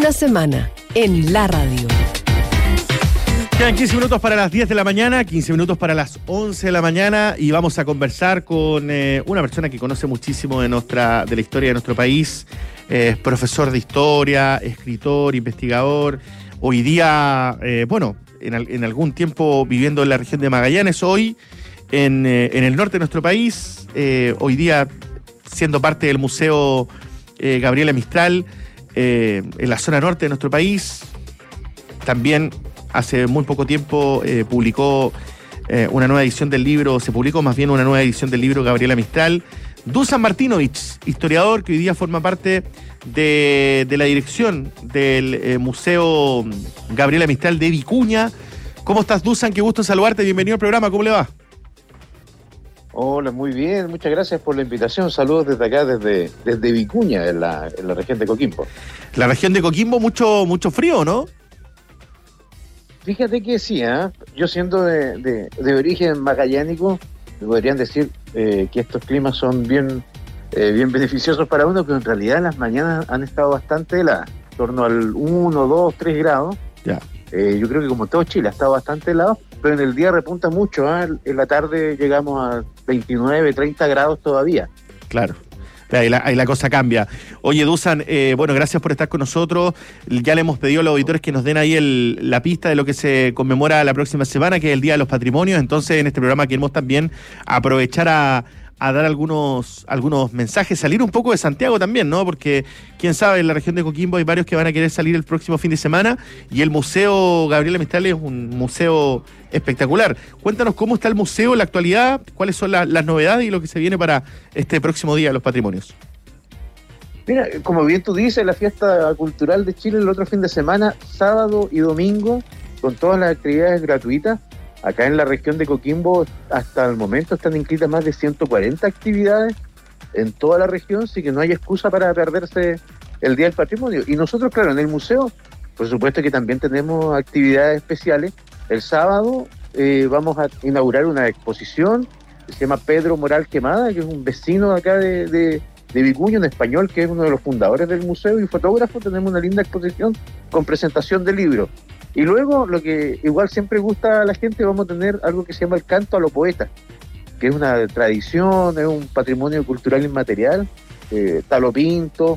Una semana en la radio. Quedan 15 minutos para las 10 de la mañana, 15 minutos para las 11 de la mañana y vamos a conversar con una persona que conoce muchísimo de la historia de nuestro país. Es profesor de historia, escritor, investigador. Hoy día, en algún tiempo viviendo en la región de Magallanes, hoy en el norte de nuestro país, hoy día siendo parte del Museo Gabriela Mistral, en la zona norte de nuestro país. También hace muy poco tiempo publicó una nueva edición del libro, se publicó más bien una nueva edición del libro Gabriela Mistral. Dusan Martinovich, historiador que hoy día forma parte de la dirección del Museo Gabriela Mistral de Vicuña. ¿Cómo estás, Dusan? Qué gusto saludarte, bienvenido al programa, ¿cómo le va? Hola, muy bien, muchas gracias por la invitación. Saludos desde acá, desde Vicuña, en la región de Coquimbo. La región de Coquimbo, mucho frío, ¿no? Fíjate que sí, yo siendo de origen magallánico, podrían decir que estos climas son bien beneficiosos para uno, pero en realidad las mañanas han estado bastante heladas, en torno al 1, 2, 3 grados. Ya. Yo creo que como todo Chile ha estado bastante helado, pero en el día repunta mucho, en la tarde llegamos a 29, 30 grados todavía. Claro. Ahí la cosa cambia. Oye, Dusan, gracias por estar con nosotros. Ya le hemos pedido a los auditores que nos den ahí la pista de lo que se conmemora la próxima semana, que es el Día de los Patrimonios. Entonces, en este programa queremos también aprovechar a dar algunos mensajes, salir un poco de Santiago también, ¿no? Porque, quién sabe, en la región de Coquimbo hay varios que van a querer salir el próximo fin de semana y el Museo Gabriela Mistral es un museo espectacular. Cuéntanos cómo está el museo en la actualidad, cuáles son las novedades y lo que se viene para este próximo Día de los Patrimonios. Mira, como bien tú dices, la fiesta cultural de Chile el otro fin de semana, sábado y domingo, con todas las actividades gratuitas. Acá en la región de Coquimbo, hasta el momento están inscritas más de 140 actividades en toda la región, así que no hay excusa para perderse el Día del Patrimonio. Y nosotros, claro, en el museo, por supuesto que también tenemos actividades especiales. El sábado vamos a inaugurar una exposición que se llama Pedro Moral Quemada, que es un vecino de acá de Vicuña, un español que es uno de los fundadores del museo y fotógrafo. Tenemos una linda exposición con presentación de libros. Y luego, lo que igual siempre gusta a la gente, vamos a tener algo que se llama el canto a los poetas, que es una tradición, es un patrimonio cultural inmaterial. Talo Pinto,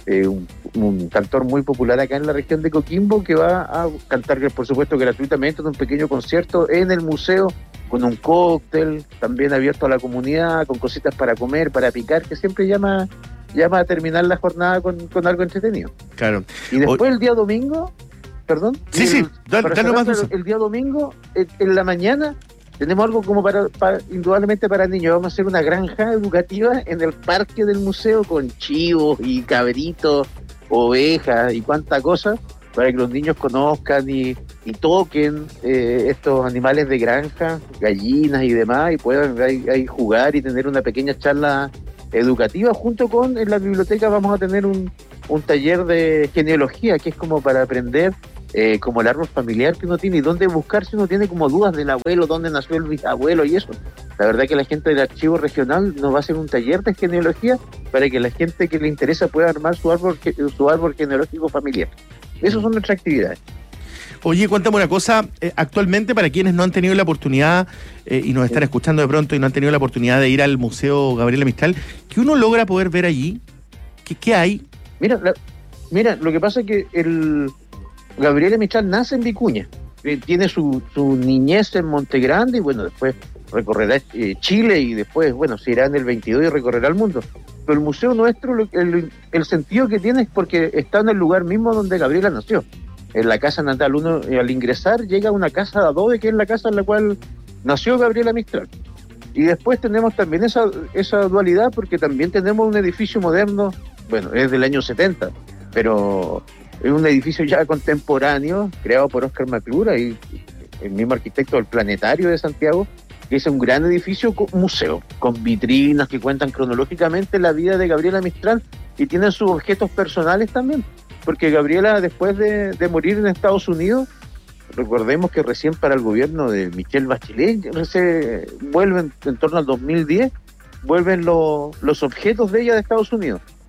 un cantor muy popular acá en la región de Coquimbo, que va a cantar, por supuesto, gratuitamente en un pequeño concierto en el museo, con un cóctel, también abierto a la comunidad, con cositas para comer, para picar, que siempre llama a terminar la jornada con algo entretenido. Claro. Y después el día domingo... Perdón. Sí, dale más. El día domingo, en la mañana, tenemos algo como para indudablemente para niños. Vamos a hacer una granja educativa en el parque del museo con chivos y cabritos, ovejas y cuánta cosa, para que los niños conozcan y toquen estos animales de granja, gallinas y demás, y puedan ahí jugar y tener una pequeña charla educativa. Junto con, en la biblioteca vamos a tener un taller de genealogía, que es como para aprender como el árbol familiar que uno tiene y dónde buscar si uno tiene como dudas del abuelo, dónde nació el bisabuelo y eso. La verdad que la gente del archivo regional nos va a hacer un taller de genealogía para que la gente que le interesa pueda armar su árbol genealógico familiar. Esas son nuestras actividades. Oye, cuéntame una cosa, actualmente para quienes no han tenido la oportunidad y nos están escuchando de pronto y no han tenido la oportunidad de ir al Museo Gabriela Mistral, ¿qué uno logra poder ver allí? ¿Qué hay? Mira, lo que pasa es que el Gabriela Mistral nace en Vicuña, tiene su niñez en Montegrande y bueno, después recorrerá Chile y después, se irá en el 22 y recorrerá el mundo. Pero el museo nuestro, el sentido que tiene es porque está en el lugar mismo donde Gabriela nació, en la casa natal. Uno al ingresar llega a una casa de adobe, que es la casa en la cual nació Gabriela Mistral. Y después tenemos también esa dualidad, porque también tenemos un edificio moderno, es del año 70, pero es un edificio ya contemporáneo, creado por Óscar Maclura, y el mismo arquitecto del Planetario de Santiago, que es un gran edificio museo, con vitrinas que cuentan cronológicamente la vida de Gabriela Mistral y tienen sus objetos personales también, porque Gabriela, después de morir en Estados Unidos, recordemos que recién para el gobierno de Michelle Bachelet vuelven en torno al 2010, vuelven los objetos de ella de Estados Unidos.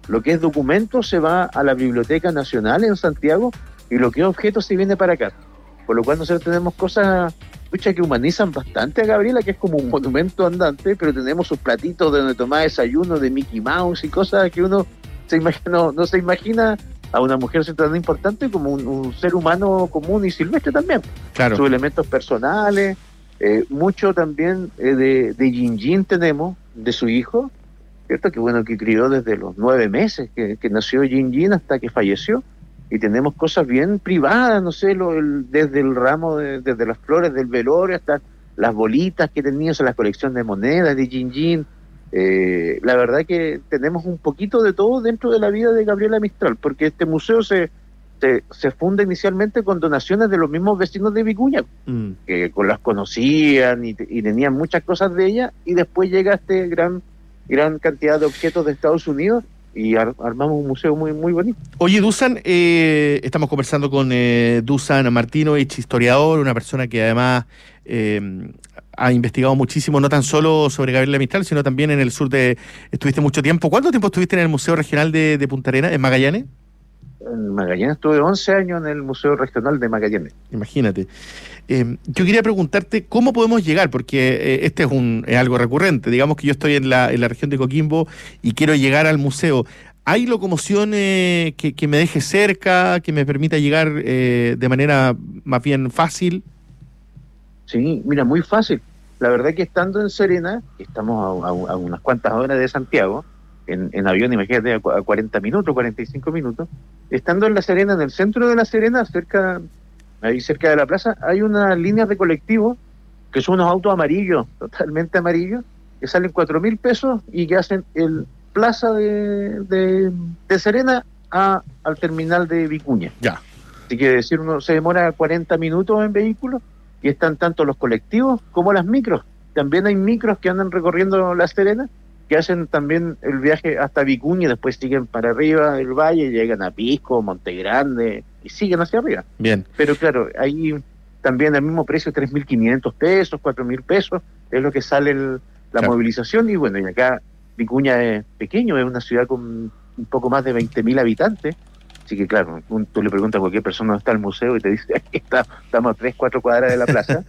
Lo que es documento se va a la Biblioteca Nacional en Santiago y lo que es objeto se viene para acá. Por lo cual nosotros tenemos cosas que humanizan bastante a Gabriela, que es como un monumento andante, pero tenemos sus platitos de donde tomar desayuno de Mickey Mouse y cosas que uno no se imagina a una mujer tan importante como un ser humano común y silvestre también. Claro. Sus elementos personales, mucho también de Yin tenemos, de su hijo, ¿cierto? Que bueno, que crió desde los 9 meses que nació Yin hasta que falleció. Y tenemos cosas bien privadas, no sé, desde el ramo, desde las flores del velorio hasta las bolitas que tenía, o sea, la colección de monedas de Yin. La verdad que tenemos un poquito de todo dentro de la vida de Gabriela Mistral, porque este museo se funda inicialmente con donaciones de los mismos vecinos de Vicuña, que las conocían y tenían muchas cosas de ella, y después llega este gran cantidad de objetos de Estados Unidos y armamos un museo muy, muy bonito. Oye, Dusan, estamos conversando con Dusan Martinovich, historiador, una persona que además ha investigado muchísimo, no tan solo sobre Gabriela Mistral, sino también en el sur estuviste mucho tiempo. ¿Cuánto tiempo estuviste en el Museo Regional de Punta Arenas, en Magallanes? En Magallanes estuve 11 años en el Museo Regional de Magallanes. Imagínate. Yo quería preguntarte cómo podemos llegar, porque este es algo recurrente. Digamos que yo estoy en la región de Coquimbo y quiero llegar al museo. ¿Hay locomoción que me deje cerca, que me permita llegar de manera más bien fácil? Sí, mira, muy fácil. La verdad que estando en Serena, que estamos a unas cuantas horas de Santiago, en avión, imagínate, a 40 minutos, 45 minutos, estando en La Serena, en el centro de La Serena, cerca de la plaza, hay unas líneas de colectivo que son unos autos amarillos, totalmente amarillos, que salen 4.000 pesos y que hacen el plaza de Serena al terminal de Vicuña. Ya. Así que decir, uno se demora 40 minutos en vehículo y están tanto los colectivos como las micros. También hay micros que andan recorriendo La Serena, que hacen también el viaje hasta Vicuña y después siguen para arriba del valle, llegan a Pisco, Monte Grande y siguen hacia arriba. Bien. Pero claro, ahí también al mismo precio, 3.500 pesos, 4.000 pesos, es lo que sale la claro. movilización. Y bueno, y acá Vicuña es pequeño, es una ciudad con un poco más de 20.000 habitantes. Así que claro, tú le preguntas a cualquier persona dónde está el museo y te dice, aquí estamos a 3-4 cuadras de la plaza.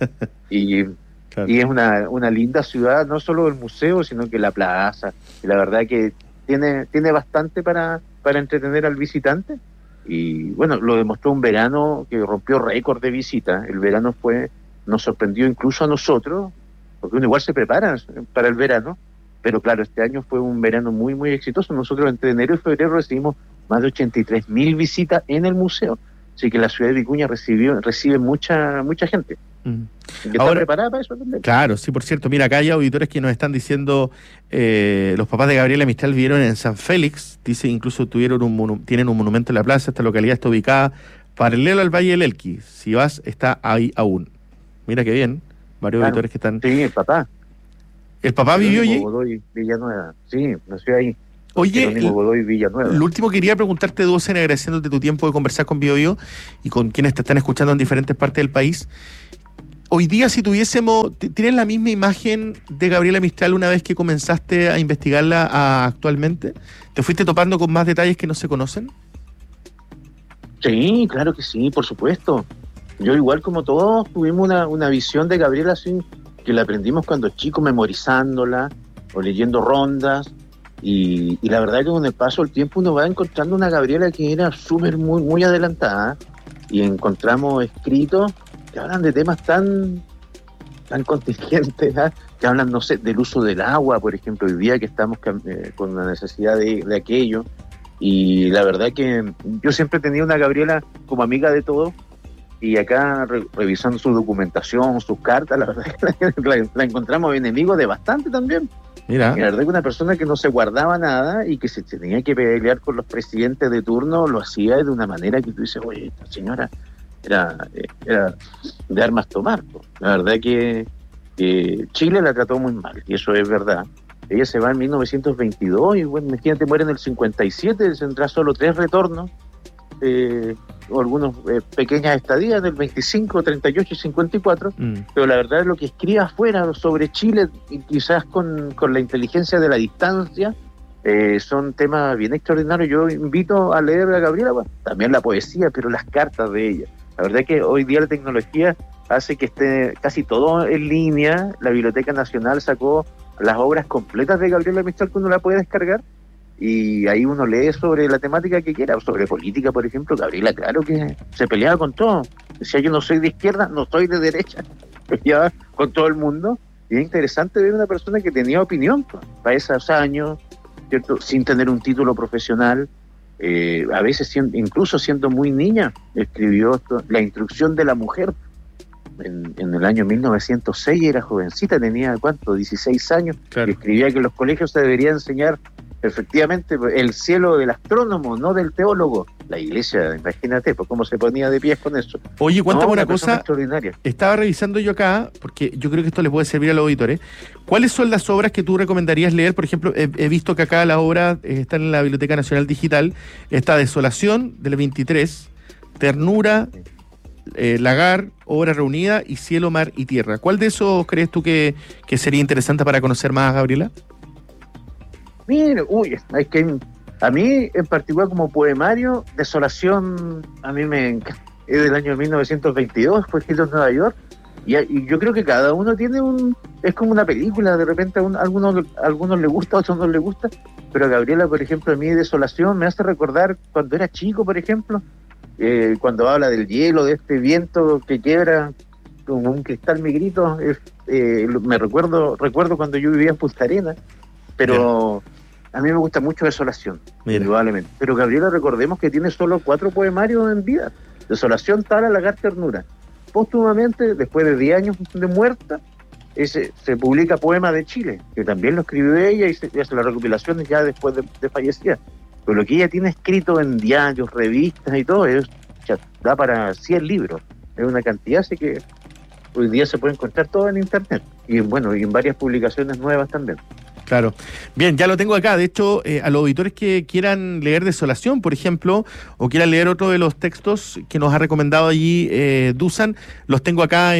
Claro. Y es una linda ciudad, no solo el museo, sino que la plaza. Y la verdad que tiene bastante para entretener al visitante. Y bueno, lo demostró un verano que rompió récord de visita. El verano nos sorprendió incluso a nosotros, porque uno igual se prepara para el verano. Pero claro, este año fue un verano muy, muy exitoso. Nosotros entre enero y febrero recibimos más de 83.000 visitas en el museo. Así que la ciudad de Vicuña recibe mucha gente. ¿Está ahora preparada para eso también? Claro, sí, por cierto. Mira, acá hay auditores que nos están diciendo, los papás de Gabriela Mistral vivieron en San Félix, dice, incluso tienen un monumento en la plaza. Esta localidad está ubicada paralelo al Valle del Elqui. Si vas, está ahí aún. Mira qué bien, varios auditores que están... Sí, el papá. ¿El papá vivió allí? Godoy Villanueva, sí, nació ahí. Oye, Godoy Villanueva. Lo último quería preguntarte, Dusan, agradeciéndote tu tiempo de conversar con BioBio y con quienes te están escuchando en diferentes partes del país. Hoy día, si ¿tienes la misma imagen de Gabriela Mistral una vez que comenzaste a investigarla actualmente? ¿Te fuiste topando con más detalles que no se conocen? Sí, claro que sí, por supuesto. Yo igual como todos tuvimos una visión de Gabriela así, que la aprendimos cuando chicos, memorizándola o leyendo rondas. Y la verdad que con el paso del tiempo uno va encontrando una Gabriela que era muy, muy adelantada, y encontramos escritos que hablan de temas tan contingentes, ¿eh? Que hablan, no sé, del uso del agua, por ejemplo, hoy día que estamos con la necesidad de aquello. Y la verdad que yo siempre he tenido una Gabriela como amiga de todos, y acá revisando su documentación, sus cartas, la verdad que la encontramos enemigo de bastante también. Mira. Y la verdad que una persona que no se guardaba nada y que se tenía que pelear con los presidentes de turno, lo hacía de una manera que tú dices, oye, esta señora era de armas tomar. La verdad que Chile la trató muy mal, y eso es verdad. Ella se va en 1922 y bueno, imagínate, muere en el 57, tendrá solo 3 retornos, o algunos pequeñas estadías del 25, 38 y 54, pero la verdad es lo que escribe afuera sobre Chile, y quizás con la inteligencia de la distancia, son temas bien extraordinarios. Yo invito a leer a Gabriela, también la poesía, pero las cartas de ella. La verdad es que hoy día la tecnología hace que esté casi todo en línea. La Biblioteca Nacional sacó las obras completas de Gabriela Mistral que uno la puede descargar, y ahí uno lee sobre la temática que quiera, sobre política, por ejemplo. Gabriela, claro que se peleaba con todo. Decía, yo no soy de izquierda, no soy de derecha. Peleaba con todo el mundo. Y es interesante ver una persona que tenía opinión para esos años, ¿cierto? Sin tener un título profesional. A veces, incluso siendo muy niña, escribió La instrucción de la mujer. En el año 1906, era jovencita, tenía, ¿cuánto? 16 años. Claro. Y escribía que en los colegios se debería enseñar efectivamente el cielo del astrónomo, no del teólogo. La iglesia, imagínate, pues cómo se ponía de pies con eso. Oye, cuéntame una cosa, estaba revisando yo acá, porque yo creo que esto les puede servir a los auditores. ¿Cuáles son las obras que tú recomendarías leer? Por ejemplo, he visto que acá las obras están en la Biblioteca Nacional Digital. Está Desolación, del 23, Ternura, Lagar, Obra Reunida y Cielo, Mar y Tierra. ¿Cuál de esos crees tú que sería interesante para conocer más, Gabriela? Mire, es que a mí en particular como poemario, Desolación a mí me encanta. Es del año 1922, fue escrito en Nueva York, y yo creo que cada uno tiene es como una película. De repente a algunos les gusta, a otros no les gusta, pero a Gabriela, por ejemplo, a mí Desolación me hace recordar cuando era chico, por ejemplo, cuando habla del hielo, de este viento que quiebra como un cristal negrito. Me recuerdo cuando yo vivía en Punta Arenas, pero a mí me gusta mucho Desolación, indudablemente. Pero Gabriela, recordemos que tiene solo 4 poemarios en vida: Desolación, Tala, Lagar, Ternura. Póstumamente, después de 10 años de muerta, se publica Poema de Chile, que también lo escribió ella, y se hace las recopilaciones ya después de fallecida. Pero lo que ella tiene escrito en diarios, revistas y todo, da para 100 libros. Es una cantidad, así que hoy día se puede encontrar todo en internet. Y bueno, y en varias publicaciones nuevas también. Claro. Bien, ya lo tengo acá. De hecho, a los auditores que quieran leer Desolación, por ejemplo, o quieran leer otro de los textos que nos ha recomendado allí Dusan, los tengo acá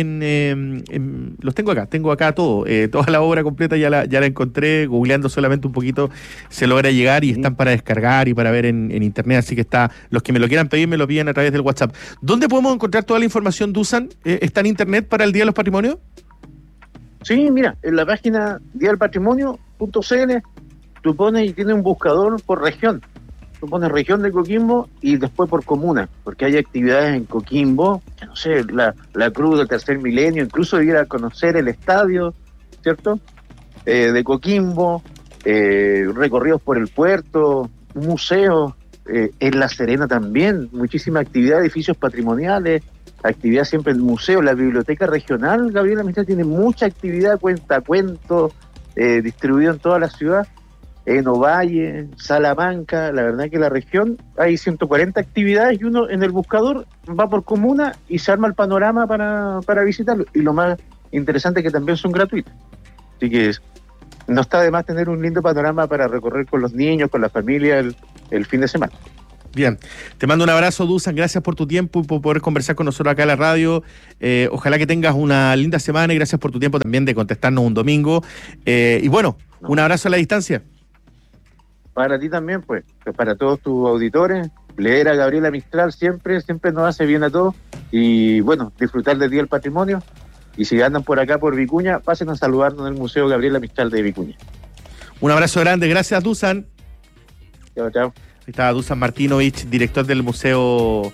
tengo acá todo. Toda la obra completa ya la encontré, googleando solamente un poquito se logra llegar, y están para descargar y para ver en internet, así que los que me lo quieran pedir me lo piden a través del WhatsApp. ¿Dónde podemos encontrar toda la información, Dusan? ¿Está en internet para el Día de los Patrimonios? Sí, mira, en la página dialpatrimonio.cl tú pones y tiene un buscador por región. Tú pones región de Coquimbo y después por comuna, porque hay actividades en Coquimbo, no sé, la cruz del tercer milenio, incluso ir a conocer el estadio, ¿cierto? De Coquimbo, recorridos por el puerto, museos, en La Serena también, muchísima actividad, edificios patrimoniales, actividad siempre en el museo. La biblioteca regional, Gabriela Mistral, tiene mucha actividad, cuentacuentos, distribuido en toda la ciudad, en Ovalle, Salamanca. La verdad que la región hay 140 actividades, y uno en el buscador va por comuna y se arma el panorama para visitarlo. Y lo más interesante es que también son gratuitos, así que no está de más tener un lindo panorama para recorrer con los niños, con la familia el fin de semana. Bien, te mando un abrazo, Dusan, gracias por tu tiempo y por poder conversar con nosotros acá en la radio. Ojalá que tengas una linda semana, y gracias por tu tiempo también de contestarnos un domingo. Y bueno, un abrazo a la distancia. Para ti también, pues para todos tus auditores, leer a Gabriela Mistral siempre nos hace bien a todos, y bueno, disfrutar del Día del Patrimonio. Y si andan por acá, por Vicuña, pasen a saludarnos en el Museo Gabriela Mistral de Vicuña. Un abrazo grande, gracias, Dusan. Chao, chao. Ahí está Dusan Martinovich, director del museo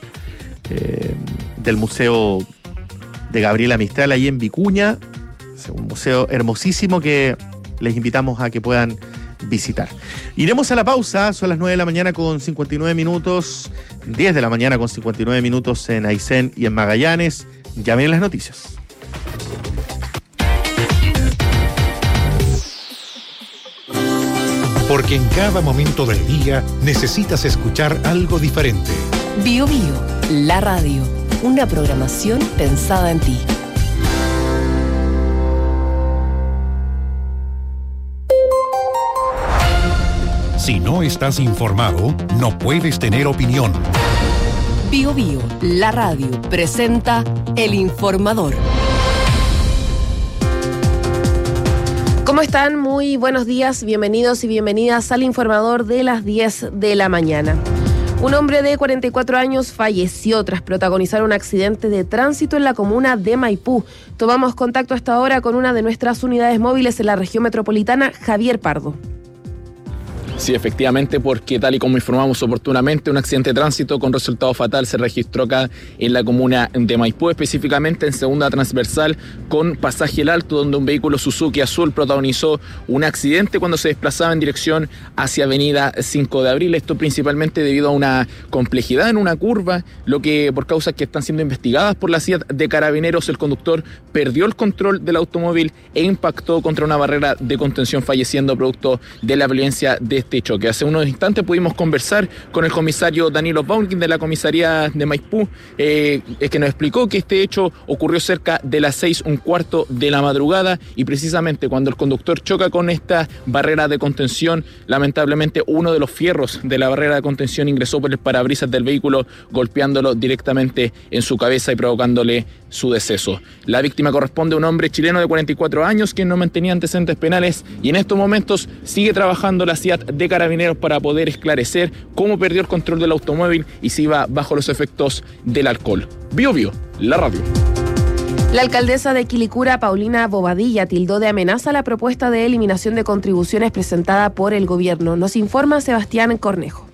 de Gabriela Mistral, ahí en Vicuña. Es un museo hermosísimo que les invitamos a que puedan visitar. Iremos a la pausa, son las 9 de la mañana con 59 minutos, 10 de la mañana con 59 minutos en Aysén y en Magallanes. Ya vienen las noticias. Porque en cada momento del día necesitas escuchar algo diferente. Bio Bio, la radio, una programación pensada en ti. Si no estás informado, no puedes tener opinión. Bio Bio, la radio, presenta El Informador. ¿Cómo están? Muy buenos días, bienvenidos y bienvenidas al informador de las 10 de la mañana. Un hombre de 44 años falleció tras protagonizar un accidente de tránsito en la comuna de Maipú. Tomamos contacto hasta ahora con una de nuestras unidades móviles en la región metropolitana, Javier Pardo. Sí, efectivamente, porque tal y como informamos oportunamente, un accidente de tránsito con resultado fatal se registró acá en la comuna de Maipú, específicamente en segunda transversal con pasaje El Alto, donde un vehículo Suzuki azul protagonizó un accidente cuando se desplazaba en dirección hacia avenida 5 de abril. Esto principalmente debido a una complejidad en una curva, lo que por causas que están siendo investigadas por la CIA de Carabineros, el conductor perdió el control del automóvil e impactó contra una barrera de contención, falleciendo producto de la violencia de este choque. Hace unos instantes pudimos conversar con el comisario Danilo Baunkin de la comisaría de Maipú, que nos explicó que este hecho ocurrió cerca de las 6:15 de la madrugada, y precisamente cuando el conductor choca con esta barrera de contención, lamentablemente uno de los fierros de la barrera de contención ingresó por el parabrisas del vehículo, golpeándolo directamente en su cabeza y provocándole su deceso. La víctima corresponde a un hombre chileno de 44 años que no mantenía antecedentes penales, y en estos momentos sigue trabajando la CIA de Carabineros para poder esclarecer cómo perdió el control del automóvil y si iba bajo los efectos del alcohol. Bio, la radio. La alcaldesa de Quilicura, Paulina Bobadilla, tildó de amenaza la propuesta de eliminación de contribuciones presentada por el gobierno. Nos informa Sebastián Cornejo.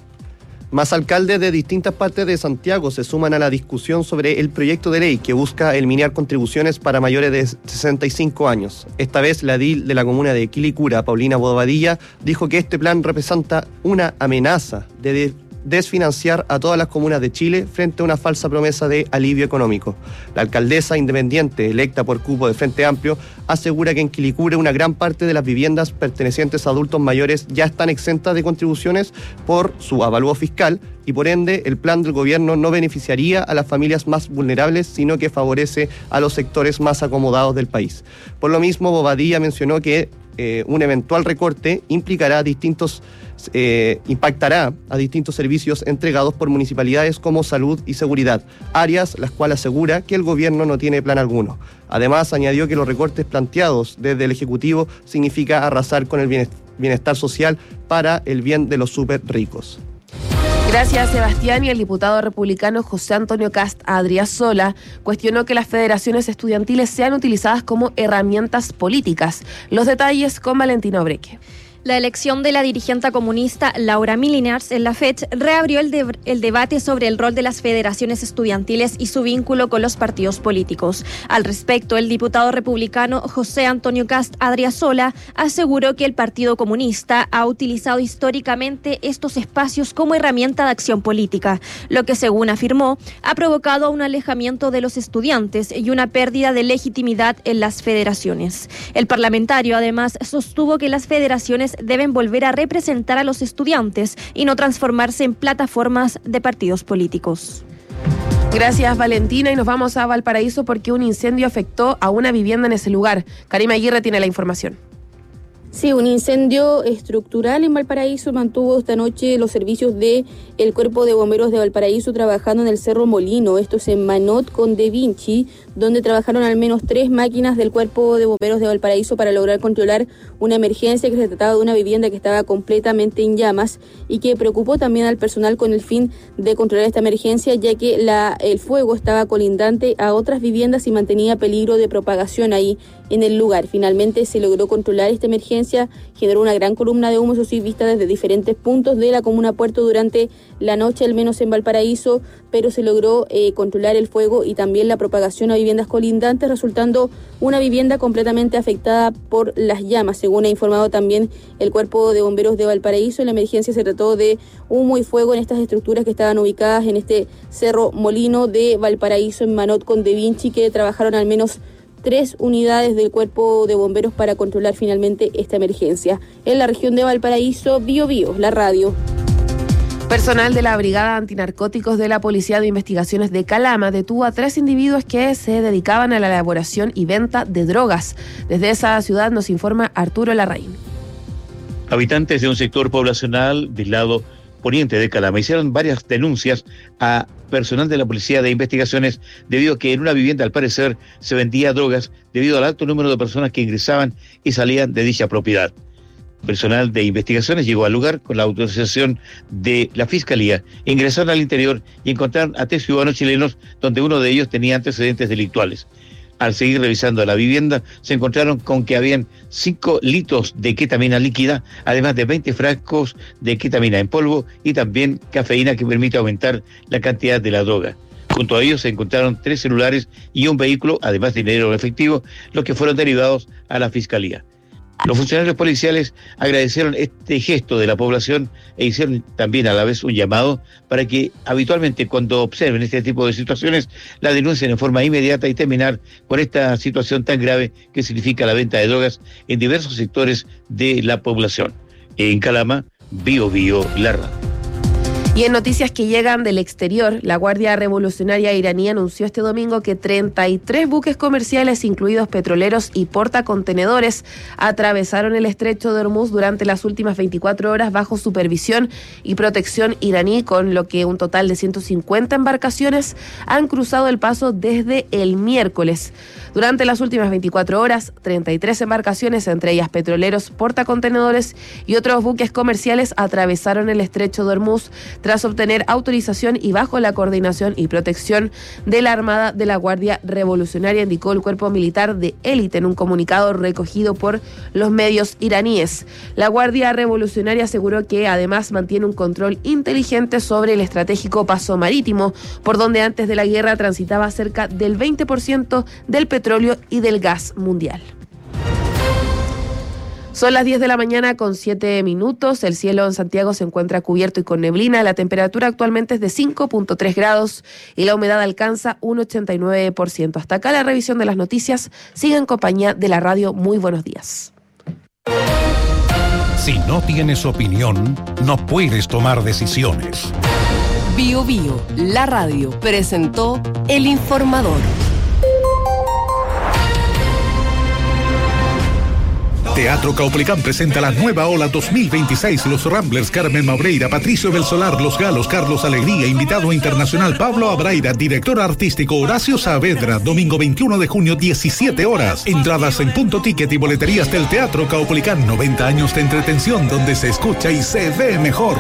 Más alcaldes de distintas partes de Santiago se suman a la discusión sobre el proyecto de ley que busca eliminar contribuciones para mayores de 65 años. Esta vez la edil de la comuna de Quilicura, Paulina Bobadilla, dijo que este plan representa una amenaza de desfinanciar a todas las comunas de Chile frente a una falsa promesa de alivio económico. La alcaldesa independiente, electa por cupo de Frente Amplio, asegura que en Quilicura una gran parte de las viviendas pertenecientes a adultos mayores ya están exentas de contribuciones por su avalúo fiscal, y por ende el plan del gobierno no beneficiaría a las familias más vulnerables, sino que favorece a los sectores más acomodados del país. Por lo mismo, Bobadilla mencionó que un eventual recorte impactará a distintos servicios entregados por municipalidades como salud y seguridad, áreas las cuales asegura que el gobierno no tiene plan alguno. Además, añadió que los recortes planteados desde el Ejecutivo significa arrasar con el bienestar social para el bien de los súper ricos. Gracias, Sebastián. Y el diputado republicano José Antonio Cast Adriasola cuestionó que las federaciones estudiantiles sean utilizadas como herramientas políticas. Los detalles con Valentina Obreque. La elección de la dirigente comunista Laura Milliners en la FECH reabrió el debate sobre el rol de las federaciones estudiantiles y su vínculo con los partidos políticos. Al respecto, el diputado republicano José Antonio Cast Adriasola aseguró que el Partido Comunista ha utilizado históricamente estos espacios como herramienta de acción política, lo que, según afirmó, ha provocado un alejamiento de los estudiantes y una pérdida de legitimidad en las federaciones. El parlamentario, además, sostuvo que las federaciones deben volver a representar a los estudiantes y no transformarse en plataformas de partidos políticos. Gracias, Valentina, y nos vamos a Valparaíso porque un incendio afectó a una vivienda en ese lugar. Karima Aguirre tiene la información. Sí, un incendio estructural en Valparaíso mantuvo esta noche los servicios del Cuerpo de Bomberos de Valparaíso trabajando en el Cerro Molino. Esto es en Manot con De Vinci, donde trabajaron al menos 3 máquinas del Cuerpo de Bomberos de Valparaíso para lograr controlar una emergencia que se trataba de una vivienda que estaba completamente en llamas y que preocupó también al personal con el fin de controlar esta emergencia, ya que el fuego estaba colindante a otras viviendas y mantenía peligro de propagación ahí en el lugar. Finalmente se logró controlar esta emergencia, generó una gran columna de humo, eso sí, vista desde diferentes puntos de la comuna Puerto durante la noche, al menos en Valparaíso, pero se logró controlar el fuego y también la propagación a viviendas colindantes, resultando una vivienda completamente afectada por las llamas. Según ha informado también el Cuerpo de Bomberos de Valparaíso, en la emergencia se trató de humo y fuego en estas estructuras que estaban ubicadas en este Cerro Molino de Valparaíso, en Manot con De Vinci, que trabajaron al menos 3 unidades del Cuerpo de Bomberos para controlar finalmente esta emergencia. En la región de Valparaíso, Bio, la radio. Personal de la Brigada Antinarcóticos de la Policía de Investigaciones de Calama detuvo a 3 individuos que se dedicaban a la elaboración y venta de drogas. Desde esa ciudad nos informa Arturo Larraín. Habitantes de un sector poblacional del lado poniente de Calama. Hicieron varias denuncias a personal de la Policía de Investigaciones debido a que en una vivienda al parecer se vendía drogas debido al alto número de personas que ingresaban y salían de dicha propiedad. Personal de investigaciones llegó al lugar con la autorización de la Fiscalía, ingresaron al interior y encontraron a 3 ciudadanos chilenos, donde uno de ellos tenía antecedentes delictuales. Al seguir revisando la vivienda, se encontraron con que habían 5 litros de ketamina líquida, además de 20 frascos de ketamina en polvo y también cafeína que permite aumentar la cantidad de la droga. Junto a ellos se encontraron 3 celulares y un vehículo, además de dinero en efectivo, los que fueron derivados a la Fiscalía. Los funcionarios policiales agradecieron este gesto de la población e hicieron también a la vez un llamado para que habitualmente cuando observen este tipo de situaciones la denuncien en forma inmediata y terminar con esta situación tan grave que significa la venta de drogas en diversos sectores de la población. En Calama, Bio La Radio. Y en noticias que llegan del exterior, la Guardia Revolucionaria iraní anunció este domingo que 33 buques comerciales, incluidos petroleros y portacontenedores, atravesaron el estrecho de Hormuz durante las últimas 24 horas bajo supervisión y protección iraní, con lo que un total de 150 embarcaciones han cruzado el paso desde el miércoles. Durante las últimas 24 horas, 33 embarcaciones, entre ellas petroleros, portacontenedores y otros buques comerciales, atravesaron el estrecho de Hormuz tras obtener autorización y bajo la coordinación y protección de la Armada de la Guardia Revolucionaria, indicó el cuerpo militar de élite en un comunicado recogido por los medios iraníes. La Guardia Revolucionaria aseguró que además mantiene un control inteligente sobre el estratégico paso marítimo, por donde antes de la guerra transitaba cerca del 20% del petróleo y del gas mundial. Son las 10 de la mañana con 7 minutos. El cielo en Santiago se encuentra cubierto y con neblina. La temperatura actualmente es de 5.3 grados y la humedad alcanza un 89%. Hasta acá la revisión de las noticias. Sigue en compañía de la radio. Muy buenos días. Si no tienes opinión, no puedes tomar decisiones. Bio Bio, la radio, presentó El Informador. Teatro Caupolicán presenta la nueva ola 2026. Los Ramblers, Carmen Maureira, Patricio Belsolar, Los Galos, Carlos Alegría, invitado internacional Pablo Abraira, director artístico Horacio Saavedra, domingo 21 de junio, 17 horas. Entradas en Punto Ticket y boleterías del Teatro Caupolicán. 90 años de entretención donde se escucha y se ve mejor.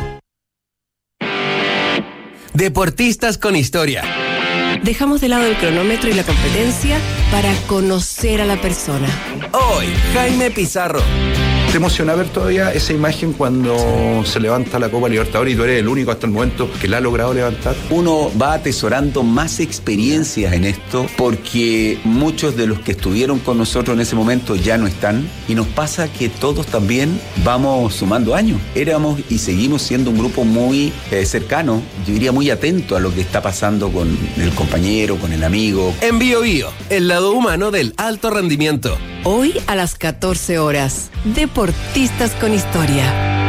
Deportistas con historia. Dejamos de lado el cronómetro y la competencia para conocer a la persona. Hoy, Jaime Pizarro. ¿Te emociona ver todavía esa imagen cuando se levanta la Copa Libertadores y tú eres el único hasta el momento que la ha logrado levantar? Uno va atesorando más experiencias en esto porque muchos de los que estuvieron con nosotros en ese momento ya no están y nos pasa que todos también vamos sumando años. Éramos y seguimos siendo un grupo muy cercano, yo diría muy atento a lo que está pasando con el compañero, con el amigo. En Bio Bio, el lado humano del alto rendimiento. Hoy a las 14 horas. Deportistas con historia.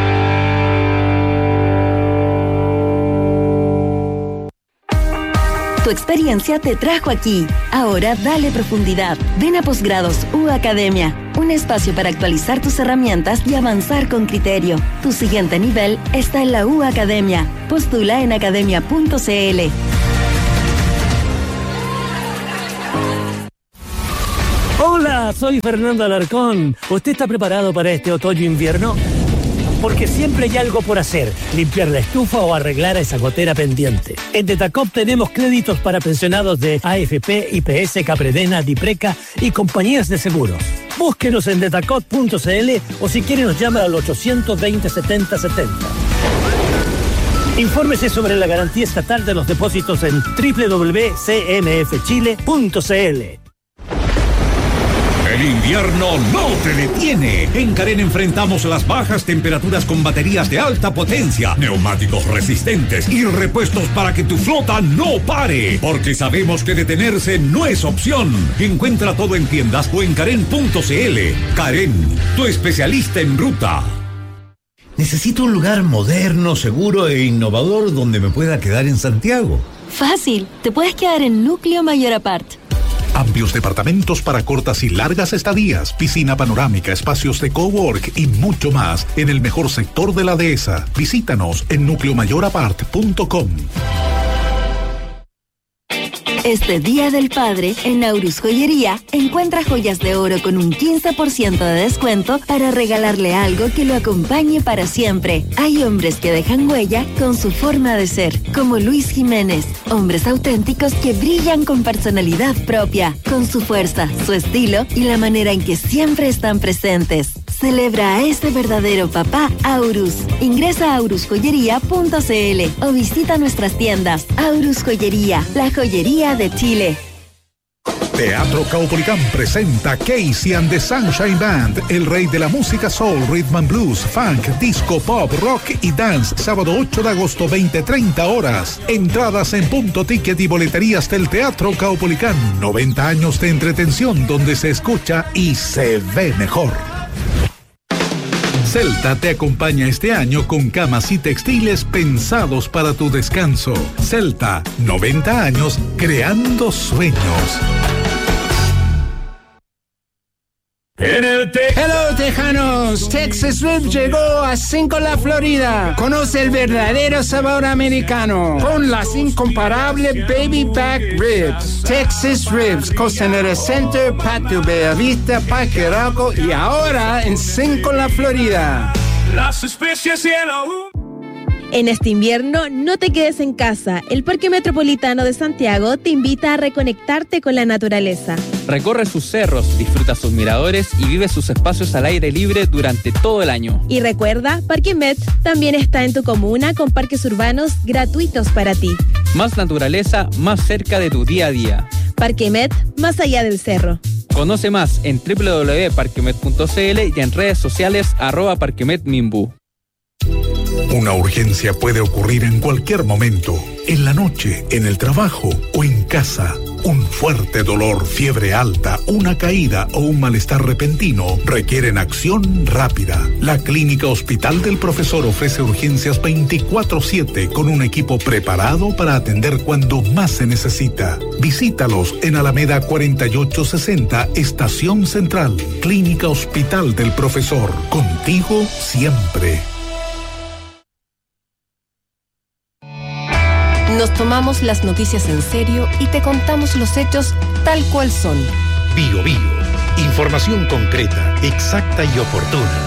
Tu experiencia te trajo aquí. Ahora dale profundidad. Ven a Posgrados U Academia, un espacio para actualizar tus herramientas y avanzar con criterio. Tu siguiente nivel está en la U Academia. Postula en academia.cl. Hola, soy Fernando Alarcón. ¿Usted está preparado para este otoño-invierno? Porque siempre hay algo por hacer, limpiar la estufa o arreglar esa gotera pendiente. En Detacop tenemos créditos para pensionados de AFP, IPS, Capredena, Dipreca y compañías de seguros. Búsquenos en detacop.cl o si quiere nos llama al 820-7070. Infórmese sobre la garantía estatal de los depósitos en www.cmfchile.cl. El invierno no te detiene. En Carén enfrentamos las bajas temperaturas con baterías de alta potencia, neumáticos resistentes y repuestos para que tu flota no pare. Porque sabemos que detenerse no es opción. Encuentra todo en tiendas o en Carén.cl. Carén, tu especialista en ruta. Necesito un lugar moderno, seguro e innovador donde me pueda quedar en Santiago. Fácil, te puedes quedar en Núcleo Mayor Apart. Amplios departamentos para cortas y largas estadías, piscina panorámica, espacios de cowork y mucho más en el mejor sector de la dehesa. Visítanos en nucleomayorapart.com. Este Día del Padre, en Aurus Joyería, encuentra joyas de oro con un 15% de descuento para regalarle algo que lo acompañe para siempre. Hay hombres que dejan huella con su forma de ser, como Luis Jiménez. Hombres auténticos que brillan con personalidad propia, con su fuerza, su estilo y la manera en que siempre están presentes. Celebra a ese verdadero papá Aurus. Ingresa a aurusjoyería.cl o visita nuestras tiendas. Aurus Joyería, la joyería de Chile. Teatro Caupolicán presenta Casey and the Sunshine Band, el rey de la música soul, rhythm and blues, funk, disco, pop, rock y dance, sábado 8 de agosto, 20:30 horas. Entradas en Punto Ticket y boleterías del Teatro Caupolicán. 90 años de entretención donde se escucha y se ve mejor. Celta te acompaña este año con camas y textiles pensados para tu descanso. Celta, 90 años creando sueños. Hello Tejanos, Texas Ribs llegó a Cinco-La, Florida. Conoce el verdadero sabor americano con las incomparables Baby Back Ribs. Texas Ribs, Costanera Center, Patio Bellavista, Parque Arauco y ahora en Cinco-La, Florida. Las especies y el En este invierno, no te quedes en casa. El Parque Metropolitano de Santiago te invita a reconectarte con la naturaleza. Recorre sus cerros, disfruta sus miradores y vive sus espacios al aire libre durante todo el año. Y recuerda, Parque Met también está en tu comuna con parques urbanos gratuitos para ti. Más naturaleza, más cerca de tu día a día. Parque Met, más allá del cerro. Conoce más en www.parquemet.cl y en redes sociales @parquemetminbu. Una urgencia puede ocurrir en cualquier momento, en la noche, en el trabajo o en casa. Un fuerte dolor, fiebre alta, una caída o un malestar repentino requieren acción rápida. La Clínica Hospital del Profesor ofrece urgencias 24/7 con un equipo preparado para atender cuando más se necesita. Visítalos en Alameda 4860, Estación Central. Clínica Hospital del Profesor, contigo siempre. Nos tomamos las noticias en serio y te contamos los hechos tal cual son. Bio Bio. Información concreta, exacta y oportuna.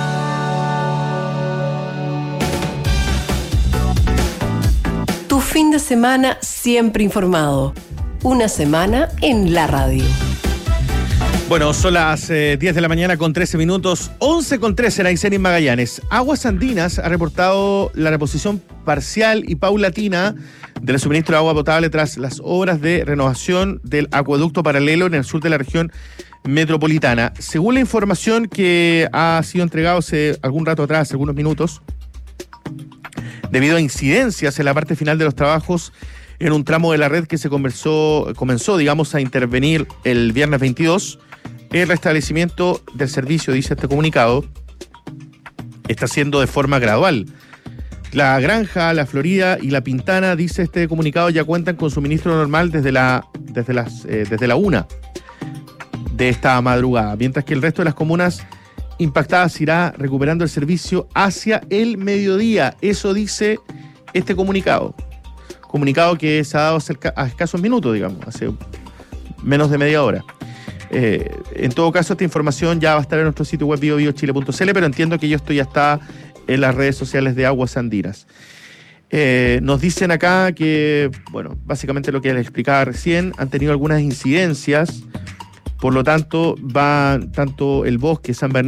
Tu fin de semana siempre informado. Una semana en la radio. Bueno, son las 10 de la mañana con 13 minutos, 11:13 en Aysén y Magallanes. Aguas Andinas ha reportado la reposición parcial y paulatina del suministro de agua potable tras las obras de renovación del acueducto paralelo en el sur de la región metropolitana. Según la información que ha sido entregada hace algún rato atrás, algunos minutos, debido a incidencias en la parte final de los trabajos en un tramo de la red que se comenzó, a intervenir el viernes 22, el restablecimiento del servicio, dice este comunicado, está siendo de forma gradual. La Granja, La Florida y La Pintana, dice este comunicado, ya cuentan con suministro normal desde la 1 de esta madrugada, mientras que el resto de las comunas impactadas irá recuperando el servicio hacia el mediodía. Eso dice este comunicado. Comunicado que se ha dado a escasos minutos, hace menos de media hora. En todo caso, esta información ya va a estar en nuestro sitio web biobiochile.cl, pero entiendo que esto ya está en las redes sociales de Aguas Andinas. Nos dicen acá que, básicamente lo que les explicaba recién, han tenido algunas incidencias, por lo tanto, va tanto el Bosque, San Bernardo,